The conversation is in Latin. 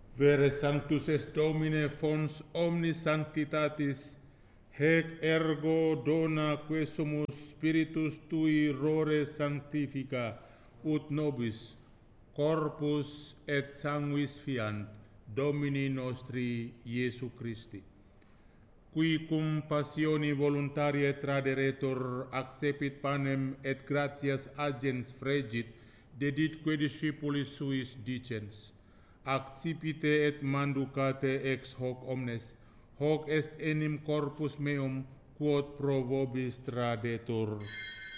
Vere sanctus est Domine fons omnis sanctitatis, hec ergo dona que sumus spiritus tui rore sanctifica, ut nobis corpus et sanguis fiant Domini nostri Iesu Christi, qui cum passioni voluntarie traderetur, accepit panem et gratias agens fregit, deditque discipulis suis dicens, accipite et manducate ex hoc omnes, hoc est enim corpus meum quod pro vobis tradetur.